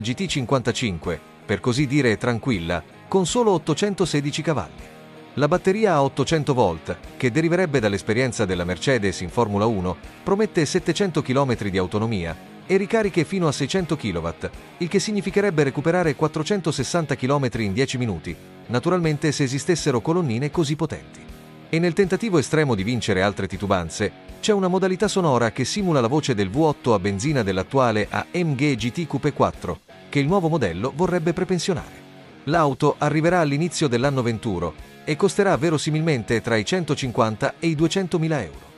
GT55, per così dire tranquilla, con solo 816 cavalli. La batteria a 800 volt, che deriverebbe dall'esperienza della Mercedes in Formula 1, promette 700 km di autonomia e ricariche fino a 600 kW, il che significherebbe recuperare 460 km in 10 minuti, naturalmente se esistessero colonnine così potenti. E nel tentativo estremo di vincere altre titubanze, c'è una modalità sonora che simula la voce del V8 a benzina dell'attuale AMG GT Coupe 4, che il nuovo modello vorrebbe prepensionare. L'auto arriverà all'inizio dell'anno venturo e costerà verosimilmente tra i 150 e i 200.000 euro.